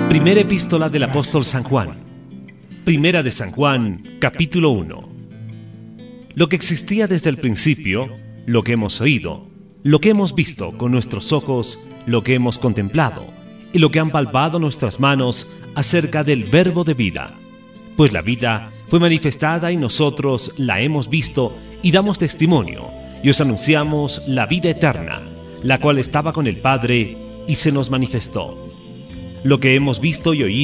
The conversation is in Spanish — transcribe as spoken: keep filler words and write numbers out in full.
Primera epístola del apóstol San Juan. Primera de San Juan, capítulo uno. Lo que existía desde el principio, lo que hemos oído, lo que hemos visto con nuestros ojos, lo que hemos contemplado, y lo que han palpado nuestras manos acerca del Verbo de vida. Pues la vida fue manifestada y nosotros la hemos visto y damos testimonio, y os anunciamos la vida eterna, la cual estaba con el Padre y se nos manifestó. Lo que hemos visto y oído